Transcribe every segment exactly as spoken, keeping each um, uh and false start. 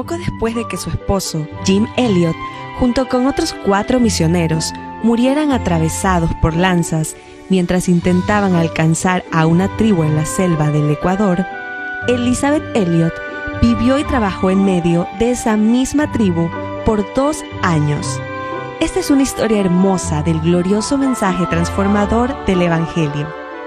poco después de que su esposo, Jim Elliot, junto con otros cuatro misioneros, murieran atravesados por lanzas mientras intentaban alcanzar a una tribu en la selva del Ecuador, Elizabeth Elliot vivió y trabajó en medio de esa misma tribu por dos años. Esta es una historia hermosa del glorioso mensaje transformador del Evangelio.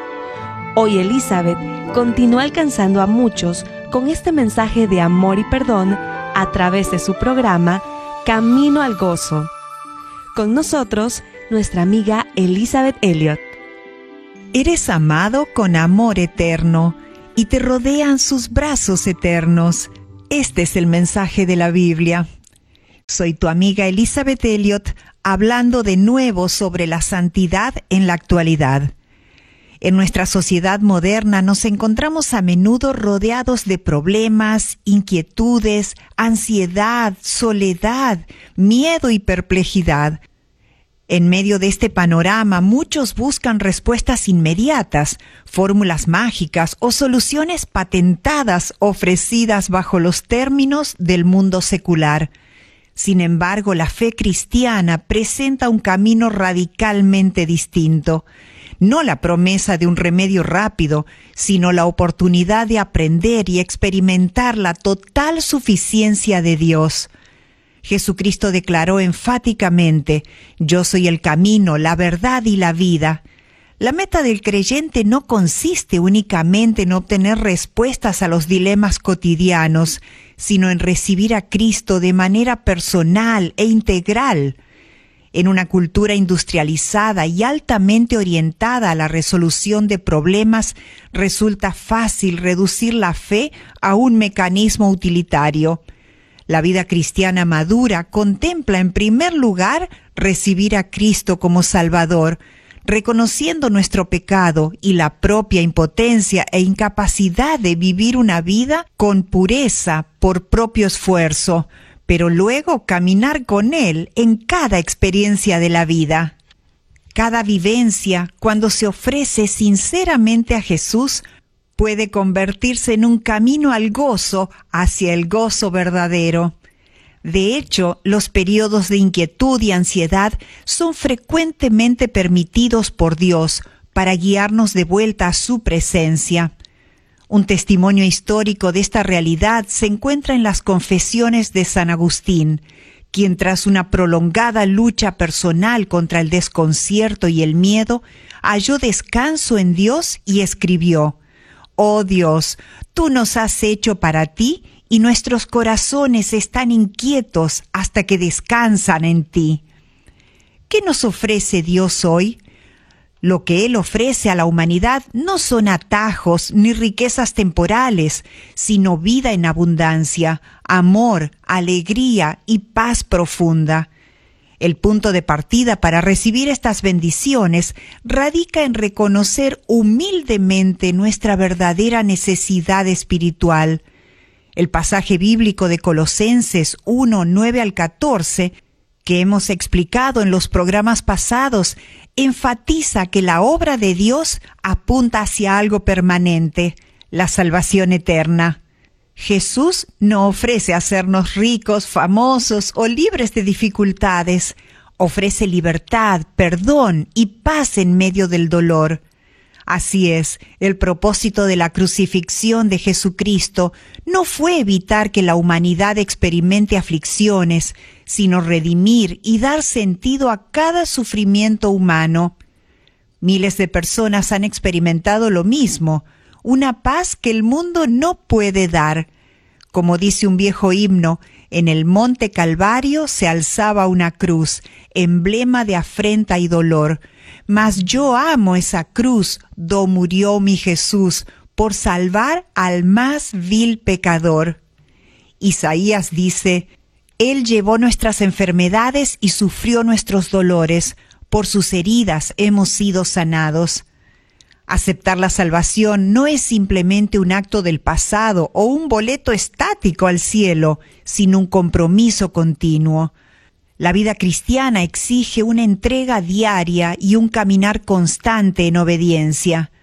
Hoy Elizabeth continúa alcanzando a muchos con este mensaje de amor y perdón a través de su programa Camino al Gozo. Con nosotros, nuestra amiga Elizabeth Elliot. Eres amado con amor eterno y te rodean sus brazos eternos. Este es el mensaje de la Biblia. Soy tu amiga Elizabeth Elliot, hablando de nuevo sobre la santidad en la actualidad. En nuestra sociedad moderna nos encontramos a menudo rodeados de problemas, inquietudes, ansiedad, soledad, miedo y perplejidad. En medio de este panorama, muchos buscan respuestas inmediatas, fórmulas mágicas o soluciones patentadas ofrecidas bajo los términos del mundo secular. Sin embargo, la fe cristiana presenta un camino radicalmente distinto. No la promesa de un remedio rápido, sino la oportunidad de aprender y experimentar la total suficiencia de Dios. Jesucristo declaró enfáticamente: «Yo soy el camino, la verdad y la vida». La meta del creyente no consiste únicamente en obtener respuestas a los dilemas cotidianos, sino en recibir a Cristo de manera personal e integral. En una cultura industrializada y altamente orientada a la resolución de problemas, resulta fácil reducir la fe a un mecanismo utilitario. La vida cristiana madura contempla en primer lugar recibir a Cristo como Salvador, reconociendo nuestro pecado y la propia impotencia e incapacidad de vivir una vida con pureza por propio esfuerzo, pero luego caminar con Él en cada experiencia de la vida. Cada vivencia, cuando se ofrece sinceramente a Jesús, puede convertirse en un camino al gozo, hacia el gozo verdadero. De hecho, los periodos de inquietud y ansiedad son frecuentemente permitidos por Dios para guiarnos de vuelta a su presencia. Un testimonio histórico de esta realidad se encuentra en las Confesiones de San Agustín, quien tras una prolongada lucha personal contra el desconcierto y el miedo, halló descanso en Dios y escribió: «Oh Dios, tú nos has hecho para ti y nuestros corazones están inquietos hasta que descansan en ti». ¿Qué nos ofrece Dios hoy? Lo que Él ofrece a la humanidad no son atajos ni riquezas temporales, sino vida en abundancia, amor, alegría y paz profunda. El punto de partida para recibir estas bendiciones radica en reconocer humildemente nuestra verdadera necesidad espiritual. El pasaje bíblico de Colosenses uno, nueve al catorce, que hemos explicado en los programas pasados, enfatiza que la obra de Dios apunta hacia algo permanente, la salvación eterna. Jesús no ofrece hacernos ricos, famosos o libres de dificultades. Ofrece libertad, perdón y paz en medio del dolor. Así es, el propósito de la crucifixión de Jesucristo no fue evitar que la humanidad experimente aflicciones, sino redimir y dar sentido a cada sufrimiento humano. Miles de personas han experimentado lo mismo, una paz que el mundo no puede dar. Como dice un viejo himno, en el monte Calvario se alzaba una cruz, emblema de afrenta y dolor. Mas yo amo esa cruz, do murió mi Jesús, por salvar al más vil pecador. Isaías dice: Él llevó nuestras enfermedades y sufrió nuestros dolores, por sus heridas hemos sido sanados. Aceptar la salvación no es simplemente un acto del pasado o un boleto estático al cielo, sino un compromiso continuo. La vida cristiana exige una entrega diaria y un caminar constante en obediencia.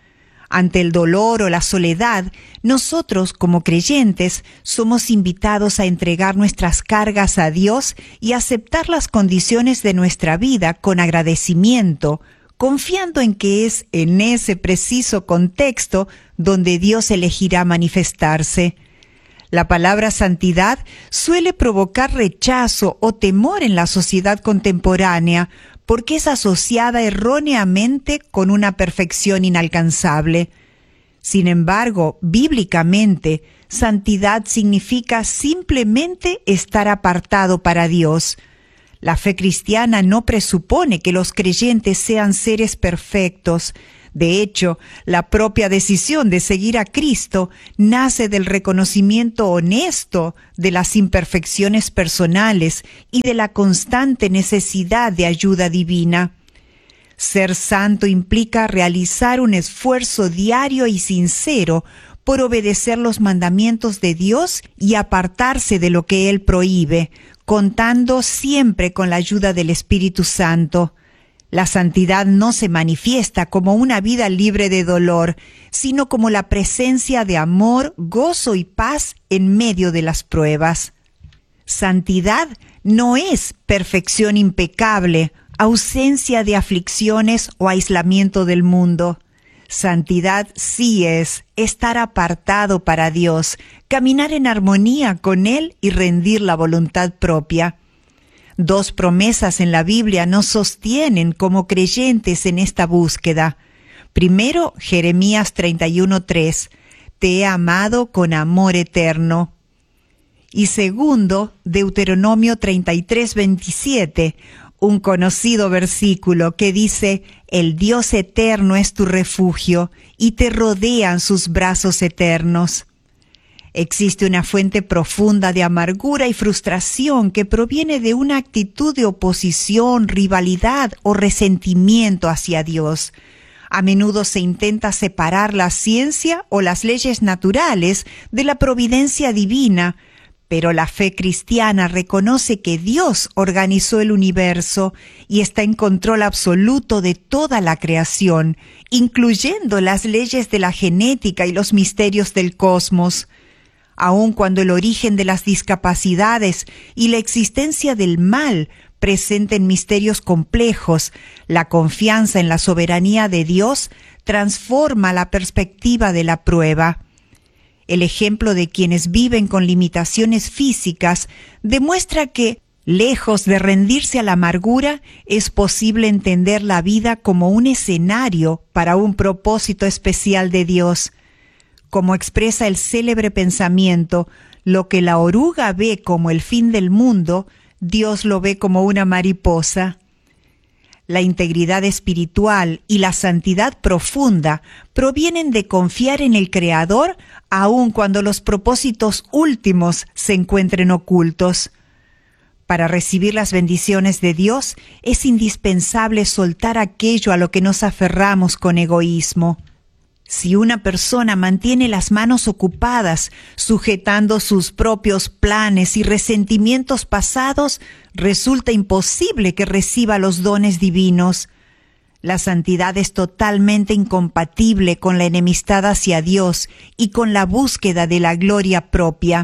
Ante el dolor o la soledad, nosotros, como creyentes, somos invitados a entregar nuestras cargas a Dios y aceptar las condiciones de nuestra vida con agradecimiento, confiando en que es en ese preciso contexto donde Dios elegirá manifestarse. La palabra santidad suele provocar rechazo o temor en la sociedad contemporánea porque es asociada erróneamente con una perfección inalcanzable. Sin embargo, bíblicamente, santidad significa simplemente estar apartado para Dios. La fe cristiana no presupone que los creyentes sean seres perfectos. De hecho, la propia decisión de seguir a Cristo nace del reconocimiento honesto de las imperfecciones personales y de la constante necesidad de ayuda divina. Ser santo implica realizar un esfuerzo diario y sincero por obedecer los mandamientos de Dios y apartarse de lo que Él prohíbe, contando siempre con la ayuda del Espíritu Santo. La santidad no se manifiesta como una vida libre de dolor, sino como la presencia de amor, gozo y paz en medio de las pruebas. Santidad no es perfección impecable, ausencia de aflicciones o aislamiento del mundo. Santidad sí es estar apartado para Dios, caminar en armonía con Él y rendir la voluntad propia. Dos promesas en la Biblia nos sostienen como creyentes en esta búsqueda. Primero, Jeremías treinta y uno tres, te he amado con amor eterno. Y segundo, Deuteronomio treinta y tres veintisiete, un conocido versículo que dice, el Dios eterno es tu refugio y te rodean sus brazos eternos. Existe una fuente profunda de amargura y frustración que proviene de una actitud de oposición, rivalidad o resentimiento hacia Dios. A menudo se intenta separar la ciencia o las leyes naturales de la providencia divina, pero la fe cristiana reconoce que Dios organizó el universo y está en control absoluto de toda la creación, incluyendo las leyes de la genética y los misterios del cosmos. Aun cuando el origen de las discapacidades y la existencia del mal presenten misterios complejos, la confianza en la soberanía de Dios transforma la perspectiva de la prueba. El ejemplo de quienes viven con limitaciones físicas demuestra que, lejos de rendirse a la amargura, es posible entender la vida como un escenario para un propósito especial de Dios. Como expresa el célebre pensamiento, lo que la oruga ve como el fin del mundo, Dios lo ve como una mariposa. La integridad espiritual y la santidad profunda provienen de confiar en el Creador aun cuando los propósitos últimos se encuentren ocultos. Para recibir las bendiciones de Dios es indispensable soltar aquello a lo que nos aferramos con egoísmo. Si una persona mantiene las manos ocupadas, sujetando sus propios planes y resentimientos pasados, resulta imposible que reciba los dones divinos. La santidad es totalmente incompatible con la enemistad hacia Dios y con la búsqueda de la gloria propia.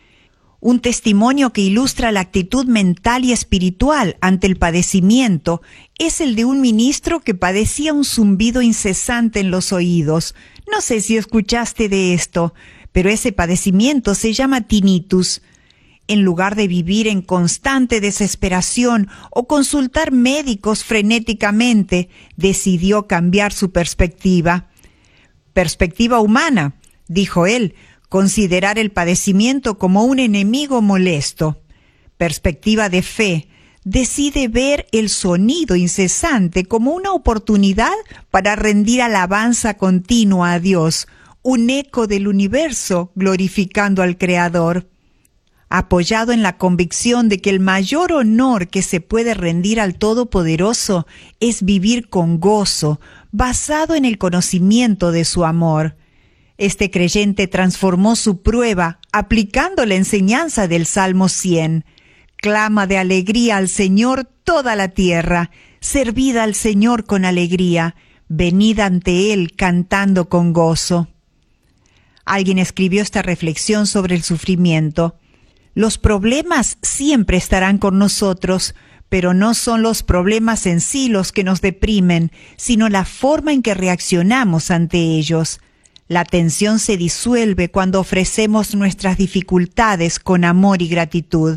Un testimonio que ilustra la actitud mental y espiritual ante el padecimiento es el de un ministro que padecía un zumbido incesante en los oídos. No sé si escuchaste de esto, pero ese padecimiento se llama tinnitus. En lugar de vivir en constante desesperación o consultar médicos frenéticamente, decidió cambiar su perspectiva. Perspectiva humana, dijo él, considerar el padecimiento como un enemigo molesto. Perspectiva de fe, decide ver el sonido incesante como una oportunidad para rendir alabanza continua a Dios, un eco del universo glorificando al Creador. Apoyado en la convicción de que el mayor honor que se puede rendir al Todopoderoso es vivir con gozo, basado en el conocimiento de su amor. Este creyente transformó su prueba aplicando la enseñanza del Salmo cien. Clama de alegría al Señor toda la tierra, servid al Señor con alegría, venid ante Él cantando con gozo. Alguien escribió esta reflexión sobre el sufrimiento. Los problemas siempre estarán con nosotros, pero no son los problemas en sí los que nos deprimen, sino la forma en que reaccionamos ante ellos. La tensión se disuelve cuando ofrecemos nuestras dificultades con amor y gratitud.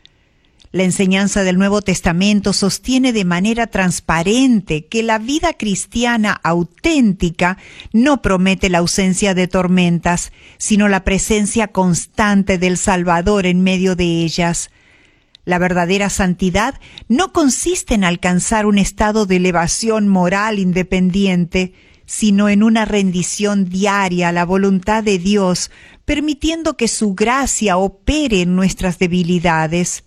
La enseñanza del Nuevo Testamento sostiene de manera transparente que la vida cristiana auténtica no promete la ausencia de tormentas, sino la presencia constante del Salvador en medio de ellas. La verdadera santidad no consiste en alcanzar un estado de elevación moral independiente, sino en una rendición diaria a la voluntad de Dios, permitiendo que su gracia opere en nuestras debilidades.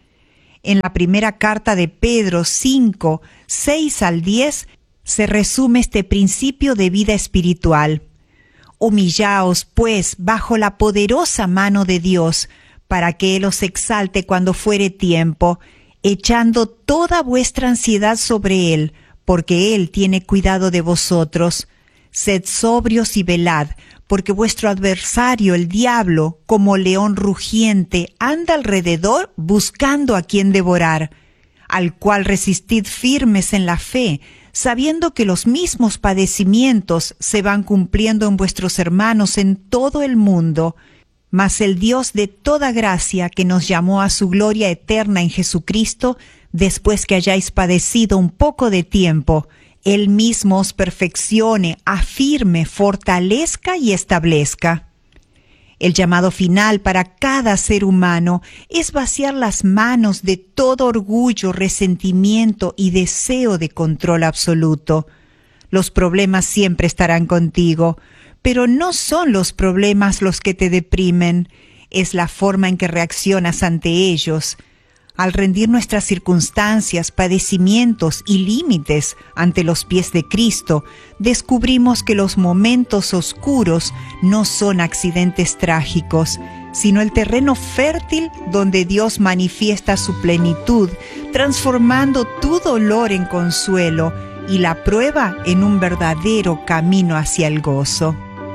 En la primera carta de Pedro cinco, seis al diez, se resume este principio de vida espiritual. Humillaos, pues, bajo la poderosa mano de Dios, para que Él os exalte cuando fuere tiempo, echando toda vuestra ansiedad sobre Él, porque Él tiene cuidado de vosotros. Sed sobrios y velad, porque vuestro adversario, el diablo, como león rugiente, anda alrededor buscando a quien devorar, al cual resistid firmes en la fe, sabiendo que los mismos padecimientos se van cumpliendo en vuestros hermanos en todo el mundo. Mas el Dios de toda gracia, que nos llamó a su gloria eterna en Jesucristo, después que hayáis padecido un poco de tiempo, Él mismo os perfeccione, afirme, fortalezca y establezca. El llamado final para cada ser humano es vaciar las manos de todo orgullo, resentimiento y deseo de control absoluto. Los problemas siempre estarán contigo, pero no son los problemas los que te deprimen, es la forma en que reaccionas ante ellos. Al rendir nuestras circunstancias, padecimientos y límites ante los pies de Cristo, descubrimos que los momentos oscuros no son accidentes trágicos, sino el terreno fértil donde Dios manifiesta su plenitud, transformando tu dolor en consuelo y la prueba en un verdadero camino hacia el gozo.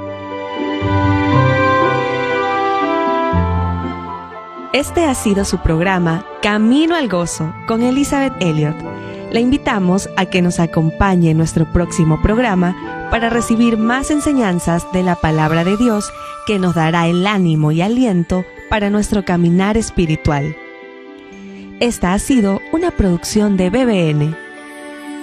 Este ha sido su programa Camino al Gozo con Elizabeth Elliot. La invitamos a que nos acompañe en nuestro próximo programa para recibir más enseñanzas de la palabra de Dios que nos dará el ánimo y aliento para nuestro caminar espiritual. Esta ha sido una producción de B B N.